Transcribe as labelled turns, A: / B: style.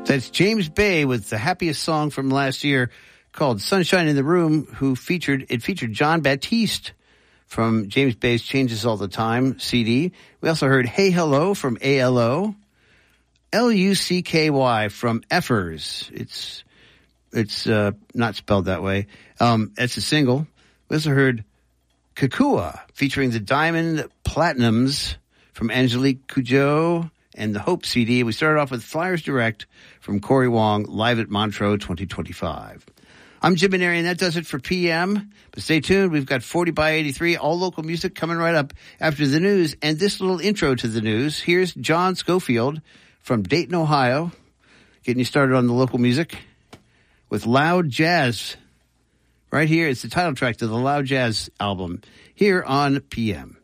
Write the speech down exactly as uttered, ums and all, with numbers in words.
A: That's James Bay with the happiest song from last year called Sunshine in the Room, who featured, it featured John Baptiste from James Bay's Changes All the Time C D. We also heard Hey Hello from A L O. L U C K Y from Effers. It's, it's, uh, not spelled that way. Um, it's a single. We also heard Kukua featuring the Diamond Platinums from Angelique Kidjo and the Hope C D. We started off with Flyers Direct from Corey Wong, live at Montreux twenty twenty-five. I'm Jim Maneri, and that does it for P M. But stay tuned. We've got forty by eighty-three, all local music coming right up after the news. And this little intro to the news, here's John Schofield from Dayton, Ohio, getting you started on the local music with Loud Jazz. Right here, it's the title track to the Loud Jazz album here on P M.